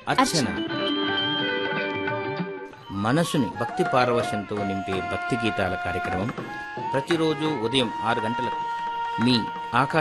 అర్చన మనసుని భక్తి పారవశంతో నింపే భక్తి గీతాల కార్యక్రమం ప్రతిరోజు ఉదయం 6 గంటలకు మీ ఆకాశ